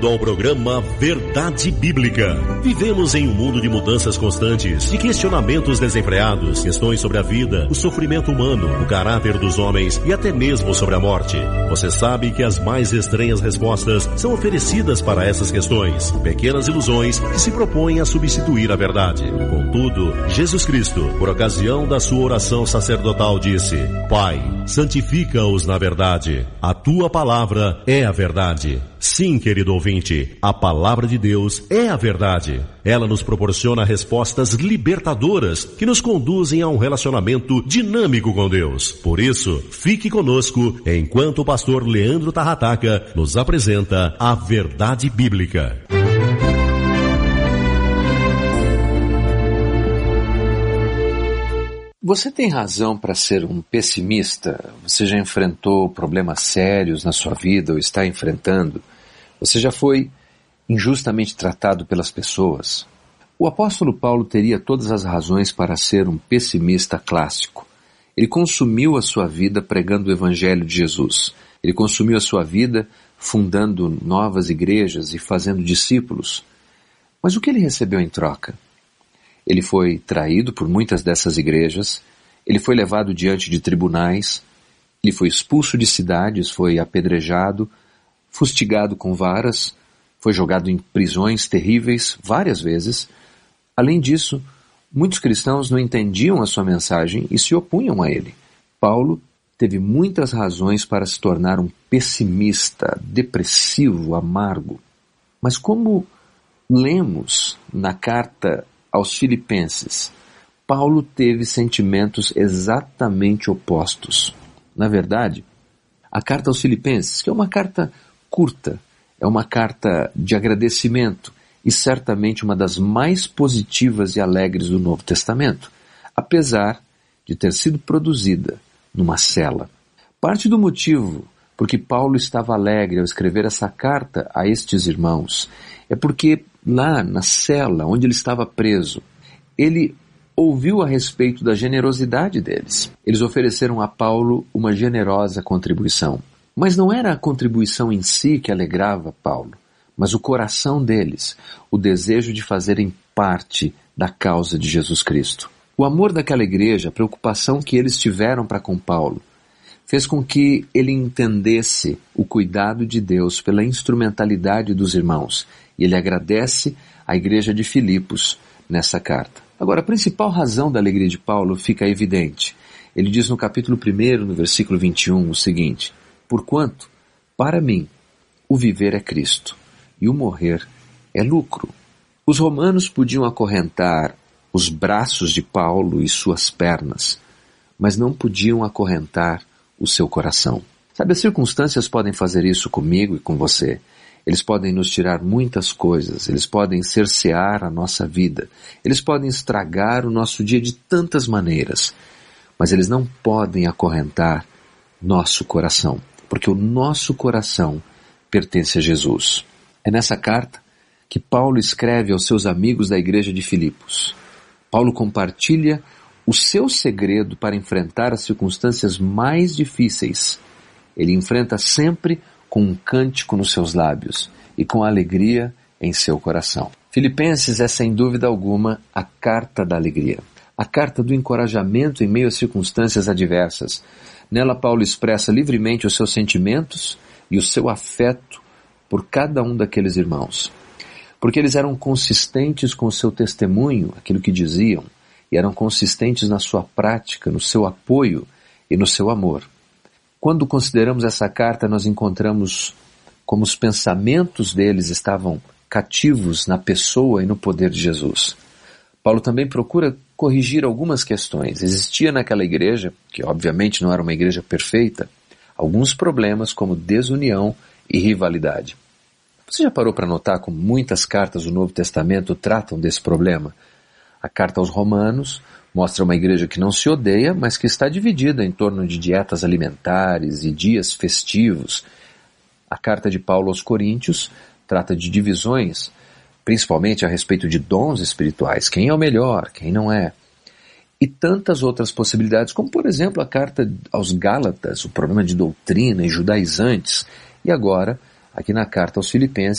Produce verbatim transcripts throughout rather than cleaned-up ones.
bem-vindo ao programa Verdade Bíblica. Vivemos em um mundo de mudanças constantes, de questionamentos desenfreados, questões sobre a vida, o sofrimento humano, o caráter dos homens e até mesmo sobre a morte. Você sabe que as mais estranhas respostas são oferecidas para essas questões, pequenas ilusões que se propõem a substituir a verdade. Contudo, Jesus Cristo, por ocasião da sua oração sacerdotal, disse: Pai, santifica-os na verdade. A tua palavra é a verdade. Sim, querido ouvinte, a palavra de Deus é a verdade. Ela nos proporciona respostas libertadoras que nos conduzem a um relacionamento dinâmico com Deus. Por isso, fique conosco enquanto o pastor Leandro Tarrataca nos apresenta a Verdade Bíblica. Você tem razão para ser um pessimista? Você já enfrentou problemas sérios na sua vida ou está enfrentando? Você já foi injustamente tratado pelas pessoas? O apóstolo Paulo teria todas as razões para ser um pessimista clássico. Ele consumiu a sua vida pregando o evangelho de Jesus. Ele consumiu a sua vida fundando novas igrejas e fazendo discípulos. Mas o que ele recebeu em troca? Ele foi traído por muitas dessas igrejas, ele foi levado diante de tribunais, ele foi expulso de cidades, foi apedrejado, fustigado com varas, foi jogado em prisões terríveis várias vezes. Além disso, muitos cristãos não entendiam a sua mensagem e se opunham a ele. Paulo teve muitas razões para se tornar um pessimista, depressivo, amargo. Mas como lemos na carta aos Filipenses, Paulo teve sentimentos exatamente opostos. Na verdade, a carta aos Filipenses, que é uma carta curta, é uma carta de agradecimento e certamente uma das mais positivas e alegres do Novo Testamento, apesar de ter sido produzida numa cela. Parte do motivo por que Paulo estava alegre ao escrever essa carta a estes irmãos é porque lá na cela onde ele estava preso, ele ouviu a respeito da generosidade deles. Eles ofereceram a Paulo uma generosa contribuição. Mas não era a contribuição em si que alegrava Paulo, mas o coração deles, o desejo de fazerem parte da causa de Jesus Cristo. O amor daquela igreja, a preocupação que eles tiveram para com Paulo, fez com que ele entendesse o cuidado de Deus pela instrumentalidade dos irmãos. E ele agradece à igreja de Filipos nessa carta. Agora, a principal razão da alegria de Paulo fica evidente. Ele diz no capítulo primeiro, no versículo vinte e um, o seguinte: Porquanto, para mim, o viver é Cristo, e o morrer é lucro. Os romanos podiam acorrentar os braços de Paulo e suas pernas, mas não podiam acorrentar o seu coração. Sabe, as circunstâncias podem fazer isso comigo e com você. Eles podem nos tirar muitas coisas, eles podem cercear a nossa vida, eles podem estragar o nosso dia de tantas maneiras, mas eles não podem acorrentar nosso coração, porque o nosso coração pertence a Jesus. É nessa carta que Paulo escreve aos seus amigos da igreja de Filipos. Paulo compartilha o seu segredo para enfrentar as circunstâncias mais difíceis. Ele enfrenta sempre com um cântico nos seus lábios e com alegria em seu coração. Filipenses é, sem dúvida alguma, a carta da alegria, a carta do encorajamento em meio às circunstâncias adversas. Nela, Paulo expressa livremente os seus sentimentos e o seu afeto por cada um daqueles irmãos, porque eles eram consistentes com o seu testemunho, aquilo que diziam, e eram consistentes na sua prática, no seu apoio e no seu amor. Quando consideramos essa carta, nós encontramos como os pensamentos deles estavam cativos na pessoa e no poder de Jesus. Paulo também procura corrigir algumas questões. Existia naquela igreja, que obviamente não era uma igreja perfeita, alguns problemas como desunião e rivalidade. Você já parou para notar como muitas cartas do Novo Testamento tratam desse problema? A carta aos Romanos mostra uma igreja que não se odeia, mas que está dividida em torno de dietas alimentares e dias festivos. A carta de Paulo aos Coríntios trata de divisões, principalmente a respeito de dons espirituais, quem é o melhor, quem não é. E tantas outras possibilidades, como por exemplo a carta aos Gálatas, o problema de doutrina e judaizantes. E agora, aqui na carta aos Filipenses,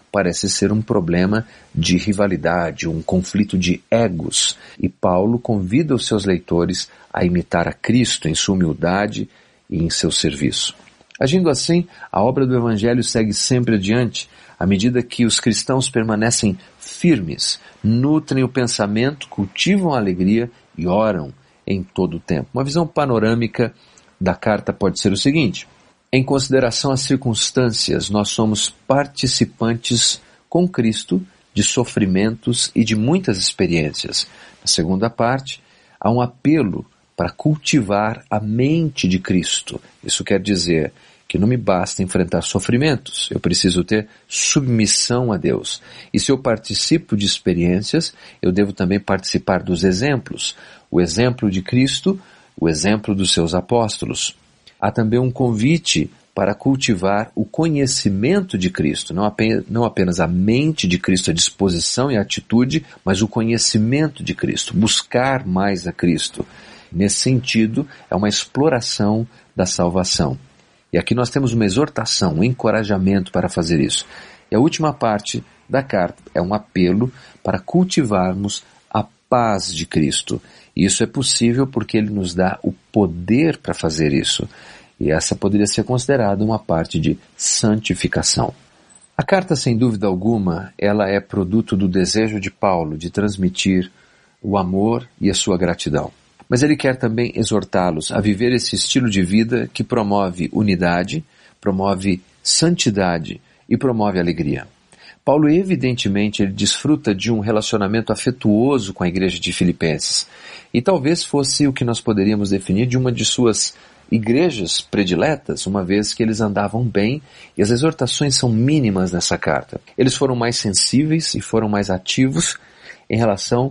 parece ser um problema de rivalidade, um conflito de egos. E Paulo convida os seus leitores a imitar a Cristo em sua humildade e em seu serviço. Agindo assim, a obra do Evangelho segue sempre adiante, à medida que os cristãos permanecem firmes, nutrem o pensamento, cultivam a alegria e oram em todo o tempo. Uma visão panorâmica da carta pode ser o seguinte: em consideração às circunstâncias, nós somos participantes com Cristo de sofrimentos e de muitas experiências. Na segunda parte, há um apelo para cultivar a mente de Cristo. Isso quer dizer que não me basta enfrentar sofrimentos, eu preciso ter submissão a Deus. E se eu participo de experiências, eu devo também participar dos exemplos. O exemplo de Cristo, o exemplo dos seus apóstolos. Há também um convite para cultivar o conhecimento de Cristo, não apenas, não apenas a mente de Cristo, a disposição e a atitude, mas o conhecimento de Cristo, buscar mais a Cristo. Nesse sentido, é uma exploração da salvação. E aqui nós temos uma exortação, um encorajamento para fazer isso. E a última parte da carta é um apelo para cultivarmos a paz de Cristo. E isso é possível porque Ele nos dá o poder para fazer isso. E essa poderia ser considerada uma parte de santificação. A carta, sem dúvida alguma, ela é produto do desejo de Paulo de transmitir o amor e a sua gratidão. Mas ele quer também exortá-los a viver esse estilo de vida que promove unidade, promove santidade e promove alegria. Paulo, evidentemente, ele desfruta de um relacionamento afetuoso com a igreja de Filipenses. E talvez fosse o que nós poderíamos definir de uma de suas igrejas prediletas, uma vez que eles andavam bem e as exortações são mínimas nessa carta. Eles foram mais sensíveis e foram mais ativos em relação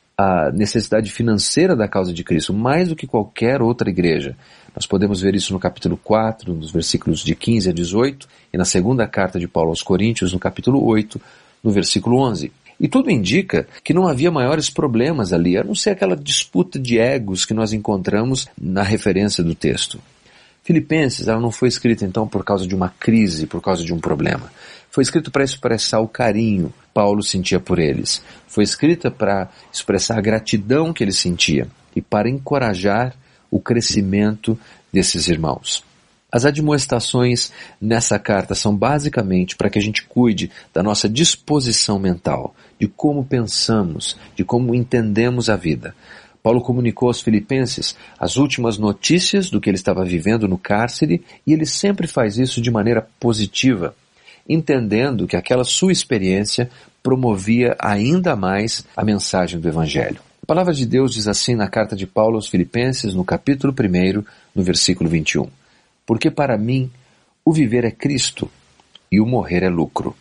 a necessidade financeira da causa de Cristo, mais do que qualquer outra igreja. Nós podemos ver isso no capítulo quatro, nos versículos de quinze a dezoito, e na segunda carta de Paulo aos Coríntios, no capítulo oito, no versículo onze. E tudo indica que não havia maiores problemas ali, a não ser aquela disputa de egos que nós encontramos na referência do texto. Filipenses, ela não foi escrita então por causa de uma crise, por causa de um problema. Foi escrito para expressar o carinho que Paulo sentia por eles. Foi escrita para expressar a gratidão que ele sentia e para encorajar o crescimento desses irmãos. As admoestações nessa carta são basicamente para que a gente cuide da nossa disposição mental, de como pensamos, de como entendemos a vida. Paulo comunicou aos filipenses as últimas notícias do que ele estava vivendo no cárcere e ele sempre faz isso de maneira positiva, entendendo que aquela sua experiência promovia ainda mais a mensagem do Evangelho. A palavra de Deus diz assim na carta de Paulo aos Filipenses, no capítulo primeiro, no versículo vinte e um. Porque para mim o viver é Cristo e o morrer é lucro.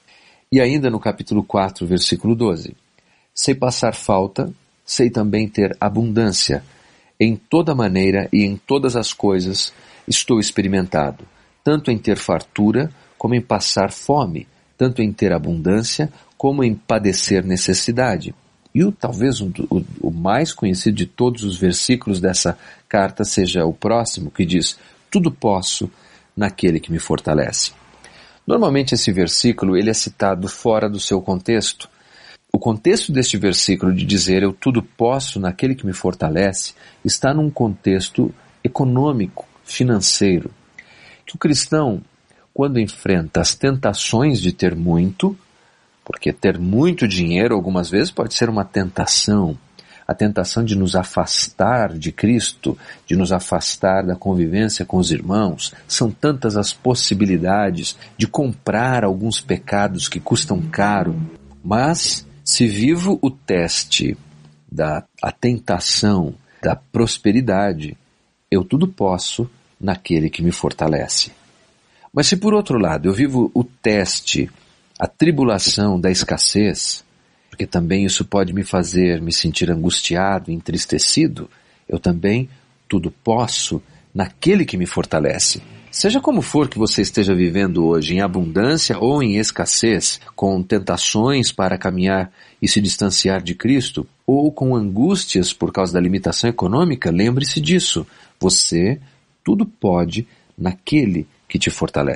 E ainda no capítulo quatro, versículo doze. Sei passar falta, sei também ter abundância. Em toda maneira e em todas as coisas estou experimentado, tanto em ter fartura como em passar fome, tanto em ter abundância como em padecer necessidade. E o, talvez o, o, o mais conhecido de todos os versículos dessa carta seja o próximo, que diz: tudo posso naquele que me fortalece. Normalmente esse versículo ele é citado fora do seu contexto. O contexto deste versículo de dizer eu tudo posso naquele que me fortalece está num contexto econômico, financeiro. Que o cristão, quando enfrenta as tentações de ter muito, porque ter muito dinheiro algumas vezes pode ser uma tentação, a tentação de nos afastar de Cristo, de nos afastar da convivência com os irmãos. São tantas as possibilidades de comprar alguns pecados que custam caro. Mas, se vivo o teste da a tentação, da prosperidade, eu tudo posso naquele que me fortalece. Mas se por outro lado eu vivo o teste, a tribulação da escassez, porque também isso pode me fazer me sentir angustiado, entristecido, eu também tudo posso naquele que me fortalece. Seja como for que você esteja vivendo hoje, em abundância ou em escassez, com tentações para caminhar e se distanciar de Cristo, ou com angústias por causa da limitação econômica, lembre-se disso. Você tudo pode naquele que te fortalece.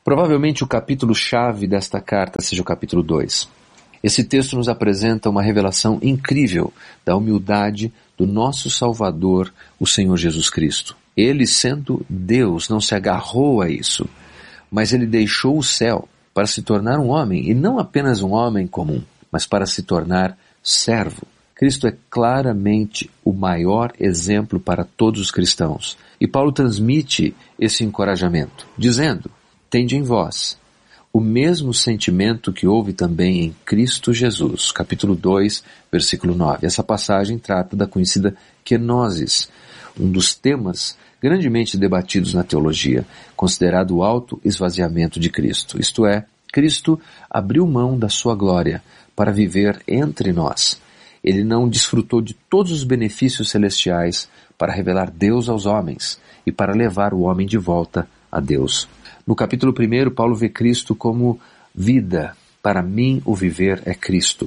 Provavelmente o capítulo-chave desta carta seja o capítulo dois. Esse texto nos apresenta uma revelação incrível da humildade do nosso Salvador, o Senhor Jesus Cristo. Ele, sendo Deus, não se agarrou a isso, mas ele deixou o céu para se tornar um homem, e não apenas um homem comum, mas para se tornar servo. Cristo é claramente o maior exemplo para todos os cristãos. E Paulo transmite esse encorajamento, dizendo: tende em vós o mesmo sentimento que houve também em Cristo Jesus. Capítulo dois, versículo nove. Essa passagem trata da conhecida kenosis, um dos temas grandemente debatidos na teologia, considerado o auto-esvaziamento de Cristo. Isto é, Cristo abriu mão da sua glória para viver entre nós. Ele não desfrutou de todos os benefícios celestiais para revelar Deus aos homens e para levar o homem de volta a Deus. No capítulo primeiro, Paulo vê Cristo como vida. Para mim, o viver é Cristo.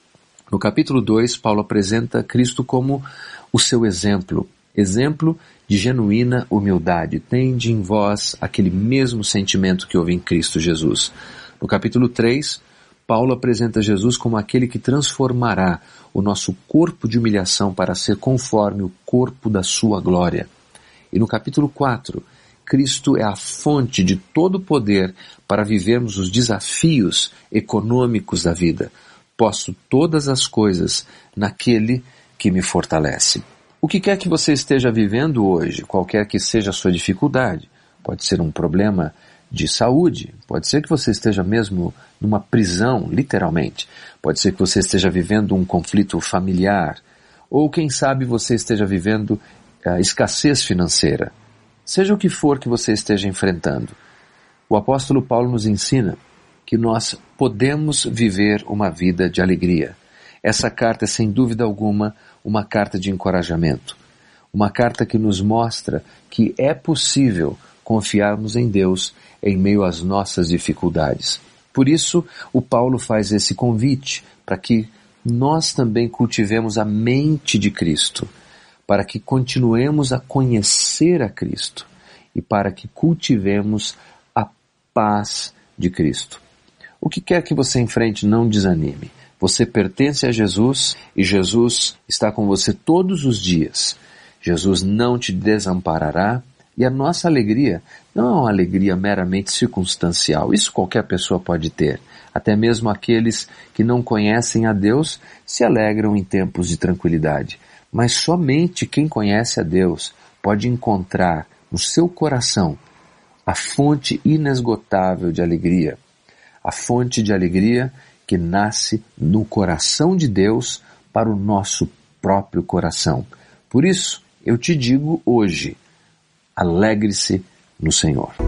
No capítulo dois, Paulo apresenta Cristo como o seu exemplo. Exemplo de genuína humildade. Tende em vós aquele mesmo sentimento que houve em Cristo Jesus. No capítulo três, Paulo apresenta Jesus como aquele que transformará o nosso corpo de humilhação para ser conforme o corpo da sua glória. E no capítulo quatro, Cristo é a fonte de todo o poder para vivermos os desafios econômicos da vida. Posso todas as coisas naquele que me fortalece. O que quer que você esteja vivendo hoje, qualquer que seja a sua dificuldade, pode ser um problema de saúde, pode ser que você esteja mesmo numa prisão, literalmente, pode ser que você esteja vivendo um conflito familiar, ou quem sabe você esteja vivendo a escassez financeira. Seja o que for que você esteja enfrentando, o apóstolo Paulo nos ensina que nós podemos viver uma vida de alegria. Essa carta é, sem dúvida alguma, uma carta de encorajamento, uma carta que nos mostra que é possível confiarmos em Deus em meio às nossas dificuldades. Por isso, o Paulo faz esse convite para que nós também cultivemos a mente de Cristo, para que continuemos a conhecer a Cristo e para que cultivemos a paz de Cristo. O que quer que você enfrente, não desanime. Você pertence a Jesus e Jesus está com você todos os dias. Jesus não te desamparará. E a nossa alegria não é uma alegria meramente circunstancial. Isso qualquer pessoa pode ter. Até mesmo aqueles que não conhecem a Deus se alegram em tempos de tranquilidade. Mas somente quem conhece a Deus pode encontrar no seu coração a fonte inesgotável de alegria. A fonte de alegria que nasce no coração de Deus para o nosso próprio coração. Por isso, eu te digo hoje, alegre-se no Senhor.